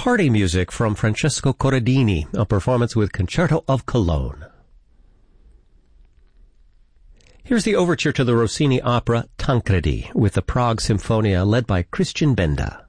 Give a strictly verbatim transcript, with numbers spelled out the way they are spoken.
party music from Francesco Corradini, a performance with Concerto of Cologne. Here's the overture to the Rossini opera Tancredi with the Prague Symphonia led by Christian Benda.